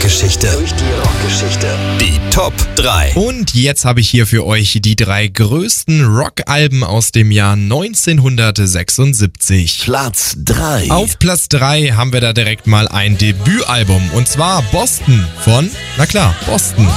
Rockgeschichte. Die Top 3. Und jetzt habe ich hier für euch die 3 größten Rockalben aus dem Jahr 1976. Platz 3. Auf Platz 3 haben wir da direkt mal ein Debütalbum. Und zwar Boston von, na klar, Boston.